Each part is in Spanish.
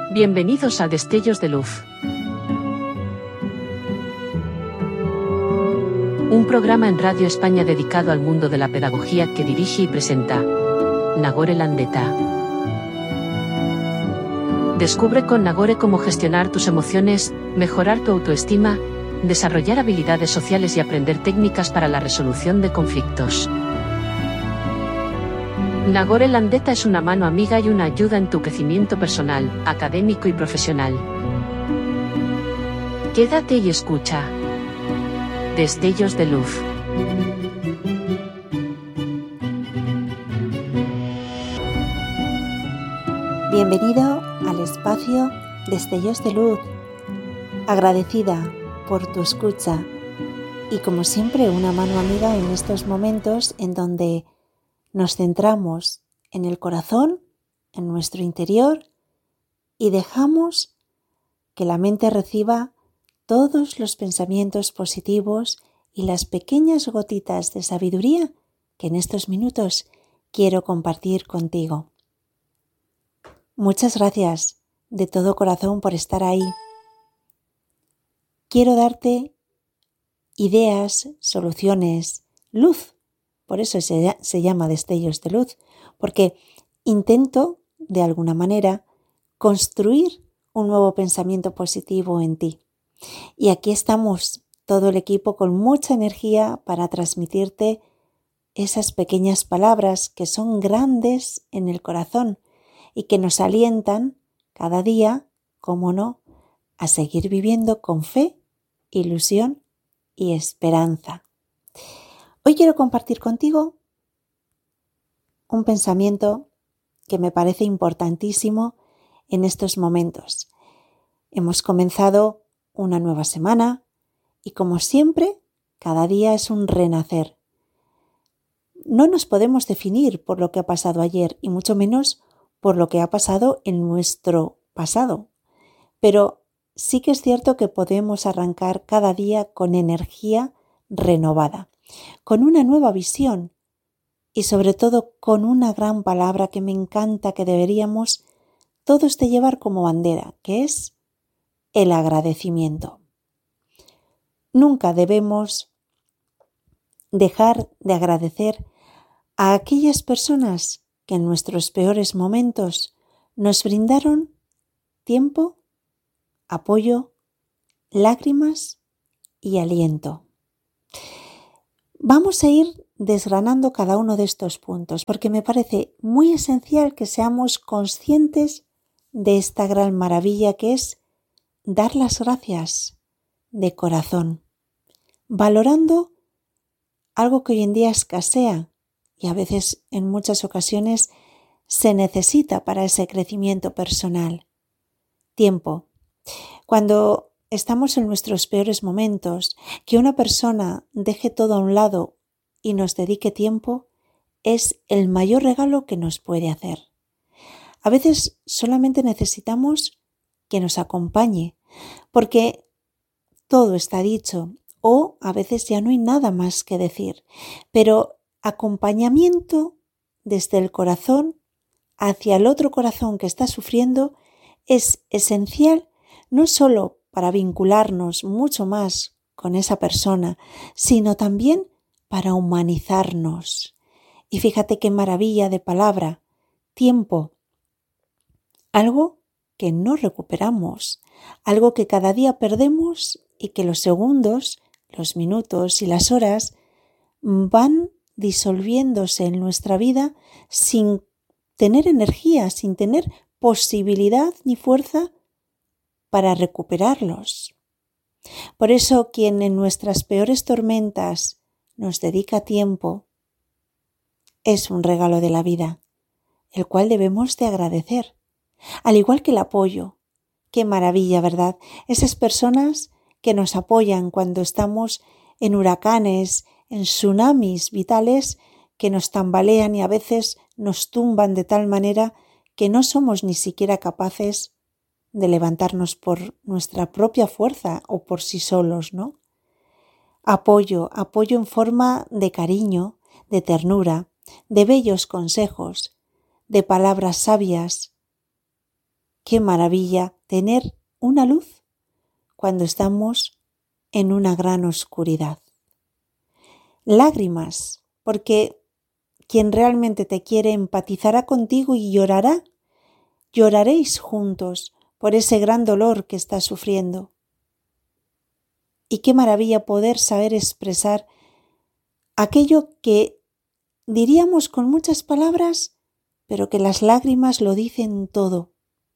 Bienvenidos a Destellos de Luz. Un programa en Radio España dedicado al mundo de la pedagogía que dirige y presenta Nagore Landeta. Descubre con Nagore cómo gestionar tus emociones, mejorar tu autoestima, desarrollar habilidades sociales y aprender técnicas para la resolución de conflictos. Nagore Landeta es una mano amiga y una ayuda en tu crecimiento personal, académico y profesional. Quédate y escucha. Destellos de Luz. Bienvenido al espacio Destellos de Luz. Agradecida por tu escucha y como siempre una mano amiga en estos momentos en donde nos centramos en el corazón, en nuestro interior y dejamos que la mente reciba todos los pensamientos positivos y las pequeñas gotitas de sabiduría que en estos minutos quiero compartir contigo. Muchas gracias de todo corazón por estar ahí. Quiero darte ideas, soluciones, luz. Por eso se llama Destellos de Luz, porque intento, de alguna manera, construir un nuevo pensamiento positivo en ti. Y aquí estamos, todo el equipo, con mucha energía para transmitirte esas pequeñas palabras que son grandes en el corazón y que nos alientan cada día, cómo no, a seguir viviendo con fe, ilusión y esperanza. Hoy quiero compartir contigo un pensamiento que me parece importantísimo en estos momentos. Hemos comenzado una nueva semana y como siempre, cada día es un renacer. No nos podemos definir por lo que ha pasado ayer y mucho menos por lo que ha pasado en nuestro pasado, pero sí que es cierto que podemos arrancar cada día con energía renovada, con una nueva visión y sobre todo con una gran palabra que me encanta que deberíamos todos de llevar como bandera, que es el agradecimiento. Nunca debemos dejar de agradecer a aquellas personas que en nuestros peores momentos nos brindaron tiempo, apoyo, lágrimas y aliento. Vamos a ir desgranando cada uno de estos puntos porque me parece muy esencial que seamos conscientes de esta gran maravilla que es dar las gracias de corazón, valorando algo que hoy en día escasea y a veces en muchas ocasiones se necesita para ese crecimiento personal. Tiempo. Cuando estamos en nuestros peores momentos, que una persona deje todo a un lado y nos dedique tiempo es el mayor regalo que nos puede hacer. A veces solamente necesitamos que nos acompañe, porque todo está dicho o a veces ya no hay nada más que decir, pero acompañamiento desde el corazón hacia el otro corazón que está sufriendo es esencial no solo para vincularnos mucho más con esa persona, sino también para humanizarnos. Y fíjate qué maravilla de palabra, tiempo, algo que no recuperamos, algo que cada día perdemos y que los segundos, los minutos y las horas van disolviéndose en nuestra vida sin tener energía, sin tener posibilidad ni fuerza para recuperarlos. Por eso quien en nuestras peores tormentas nos dedica tiempo es un regalo de la vida, el cual debemos de agradecer, al igual que el apoyo. Qué maravilla, ¿verdad? Esas personas que nos apoyan cuando estamos en huracanes, en tsunamis vitales que nos tambalean y a veces nos tumban de tal manera que no somos ni siquiera capaces de levantarnos por nuestra propia fuerza o por sí solos, ¿no? Apoyo en forma de cariño, de ternura, de bellos consejos, de palabras sabias, Qué maravilla tener una luz cuando estamos en una gran oscuridad. Lágrimas, porque quien realmente te quiere empatizará contigo y llorará. Lloraréis juntos por ese gran dolor que estás sufriendo. Y qué maravilla poder saber expresar aquello que diríamos con muchas palabras, pero que las lágrimas lo dicen todo.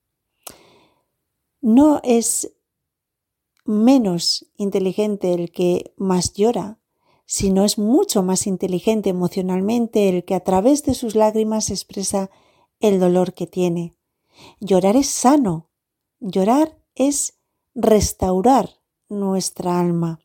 No es menos inteligente el que más llora, sino es mucho más inteligente emocionalmente el que a través de sus lágrimas expresa el dolor que tiene. Llorar es sano, llorar es restaurar nuestra alma.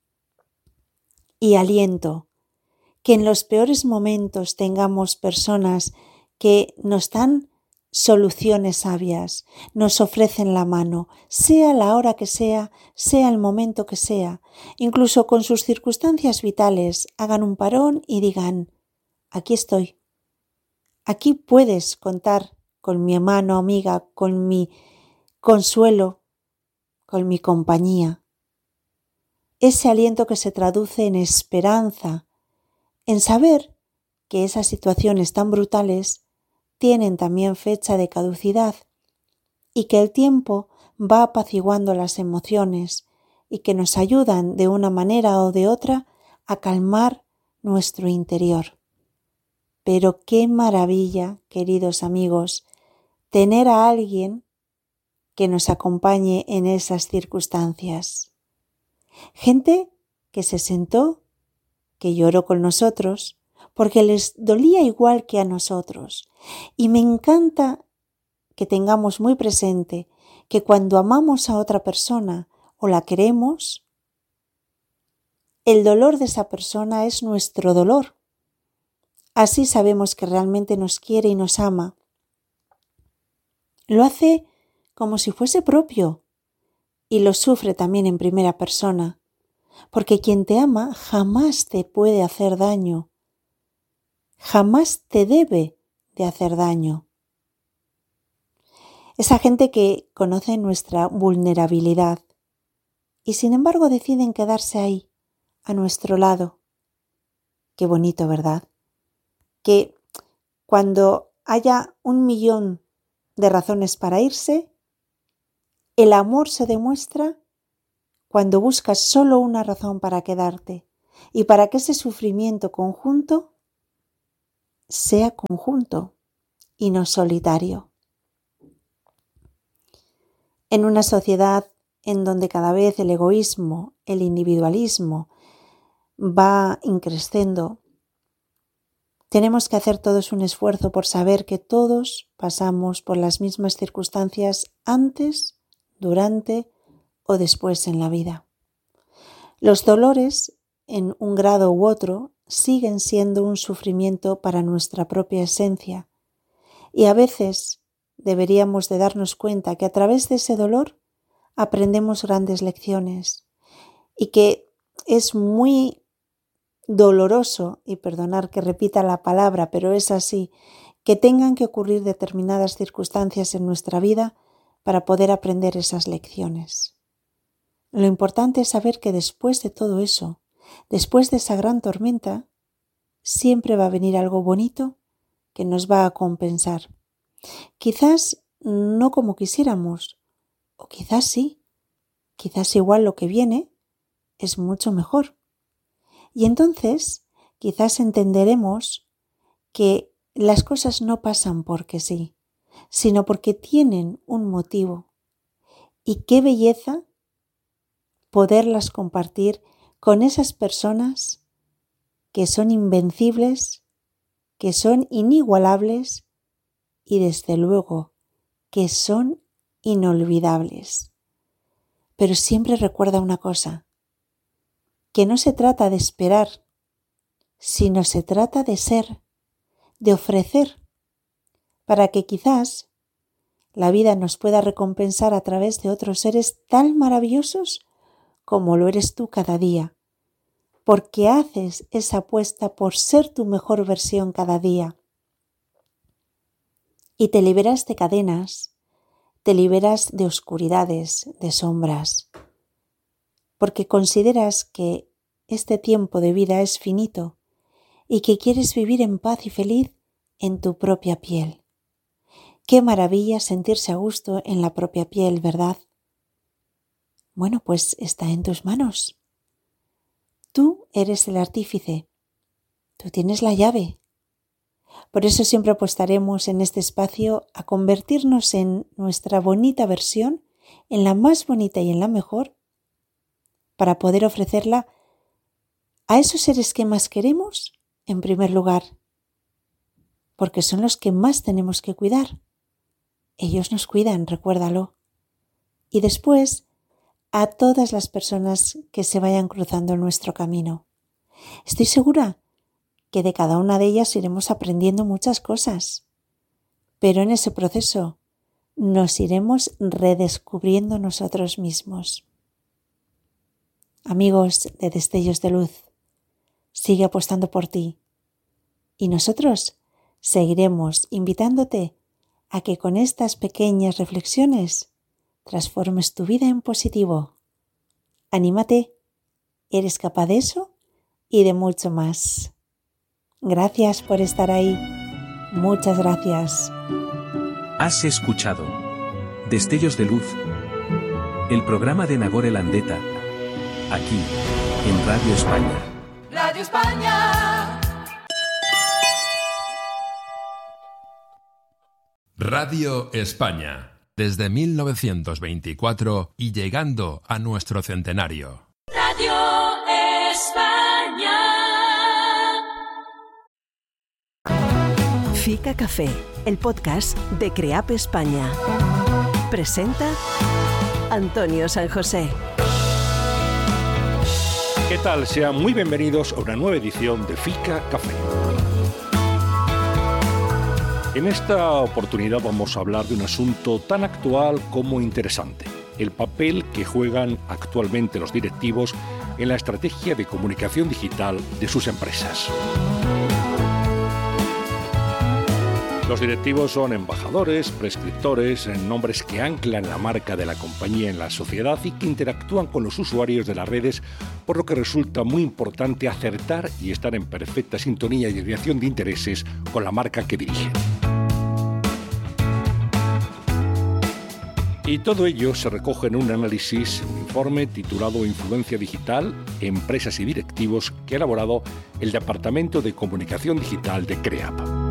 Y aliento, que en los peores momentos tengamos personas que nos dan soluciones sabias, nos ofrecen la mano, sea la hora que sea el momento que sea, incluso con sus circunstancias vitales, hagan un parón y digan, aquí estoy, aquí puedes contar con mi mano amiga, con mi consuelo, con mi compañía. Ese aliento que se traduce en esperanza, en saber que esas situaciones tan brutales tienen también fecha de caducidad y que el tiempo va apaciguando las emociones y que nos ayudan de una manera o de otra a calmar nuestro interior. Pero qué maravilla, queridos amigos, tener a alguien que nos acompañe en esas circunstancias. Gente que se sentó, que lloró con nosotros, porque les dolía igual que a nosotros. Y me encanta que tengamos muy presente que cuando amamos a otra persona o la queremos, el dolor de esa persona es nuestro dolor. Así sabemos que realmente nos quiere y nos ama. Lo hace como si fuese propio y lo sufre también en primera persona, porque quien te ama jamás te puede hacer daño, jamás te debe de hacer daño. Esa gente que conoce nuestra vulnerabilidad y sin embargo deciden quedarse ahí, a nuestro lado. Qué bonito, ¿verdad? Que cuando haya 1.000.000 de razones para irse, el amor se demuestra cuando buscas solo una razón para quedarte y para que ese sufrimiento conjunto sea conjunto y no solitario. En una sociedad en donde cada vez el egoísmo, el individualismo va increciendo, tenemos que hacer todos un esfuerzo por saber que todos pasamos por las mismas circunstancias antes, durante o después en la vida. Los dolores, en un grado u otro, siguen siendo un sufrimiento para nuestra propia esencia y a veces deberíamos de darnos cuenta que a través de ese dolor aprendemos grandes lecciones y que es muy doloroso, y perdonar que repita la palabra, pero es así, que tengan que ocurrir determinadas circunstancias en nuestra vida para poder aprender esas lecciones. Lo importante es saber que después de todo eso, después de esa gran tormenta, siempre va a venir algo bonito que nos va a compensar. Quizás no como quisiéramos, o quizás sí, quizás igual lo que viene es mucho mejor. Y entonces quizás entenderemos que las cosas no pasan porque sí, sino porque tienen un motivo. Y qué belleza poderlas compartir con esas personas que son invencibles, que son inigualables y desde luego que son inolvidables. Pero siempre recuerda una cosa, que no se trata de esperar, sino se trata de ser, de ofrecer, para que quizás la vida nos pueda recompensar a través de otros seres tan maravillosos como lo eres tú cada día, porque haces esa apuesta por ser tu mejor versión cada día. Y te liberas de cadenas, te liberas de oscuridades, de sombras, porque consideras que este tiempo de vida es finito y que quieres vivir en paz y feliz en tu propia piel. Qué maravilla sentirse a gusto en la propia piel, ¿verdad? Bueno, pues está en tus manos. Tú eres el artífice. Tú tienes la llave. Por eso siempre apostaremos en este espacio a convertirnos en nuestra bonita versión, en la más bonita y en la mejor, para poder ofrecerla a esos seres que más queremos, en primer lugar, porque son los que más tenemos que cuidar. Ellos nos cuidan, recuérdalo. Y después, a todas las personas que se vayan cruzando en nuestro camino. Estoy segura que de cada una de ellas iremos aprendiendo muchas cosas, pero en ese proceso nos iremos redescubriendo nosotros mismos. Amigos de Destellos de Luz, sigue apostando por ti y nosotros seguiremos invitándote a que con estas pequeñas reflexiones transformes tu vida en positivo. Anímate, eres capaz de eso y de mucho más. Gracias por estar ahí. Muchas gracias. Has escuchado Destellos de Luz, el programa de Nagore Landeta, aquí, en Radio España. Radio España. Radio España. Desde 1924 y llegando a nuestro centenario. Radio España. Fica Café, el podcast de CREAP España. Presenta Antonio San José. ¿Qué tal? Sean muy bienvenidos a una nueva edición de Fica Café. En esta oportunidad vamos a hablar de un asunto tan actual como interesante: el papel que juegan actualmente los directivos en la estrategia de comunicación digital de sus empresas. Los directivos son embajadores, prescriptores, nombres que anclan la marca de la compañía en la sociedad y que interactúan con los usuarios de las redes, por lo que resulta muy importante acertar y estar en perfecta sintonía y alineación de intereses con la marca que dirigen. Y todo ello se recoge en un análisis, un informe titulado Influencia Digital, Empresas y Directivos, que ha elaborado el Departamento de Comunicación Digital de CREAP.